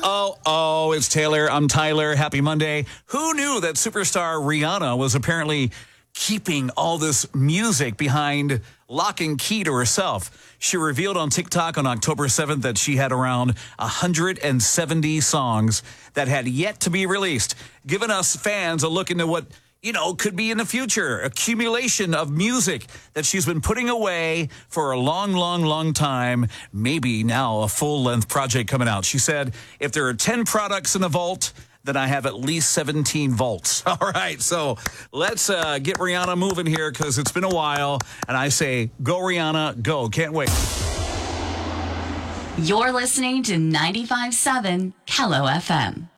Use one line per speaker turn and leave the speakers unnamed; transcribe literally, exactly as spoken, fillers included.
Oh, oh, it's Taylor. I'm Tyler. Happy Monday. Who knew that superstar Rihanna was apparently keeping all this music behind lock and key to herself? She revealed on TikTok on October seventh that she had around one hundred seventy songs that had yet to be released, giving us fans a look into what, you know, could be in the future. Accumulation of music that she's been putting away for a long, long, long time. Maybe now a full-length project coming out. She said, if there are ten products in the vault, then I have at least seventeen vaults. All right, so let's uh, get Rihanna moving here because it's been a while. And I say, go Rihanna, go. Can't wait.
You're listening to ninety-five point seven Kello F M.